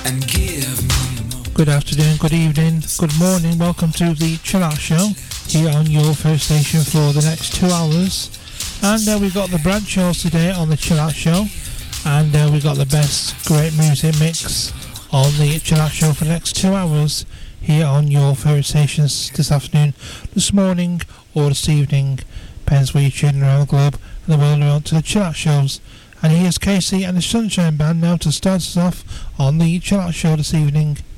Good afternoon, good evening, good morning. Welcome to the Chill Out Show here on your first station for the next 2 hours. And we've got the Brad shows today on the Chill Out Show. And we've got the best great music mix on the Chill Out Show for the next 2 hours here on your favourite stations this afternoon, this morning or this evening. Depends where you're tuning around the globe and the world around to the Chill Out Shows. And here's Casey and the Sunshine Band now to start us off on the Chill Out Show this evening.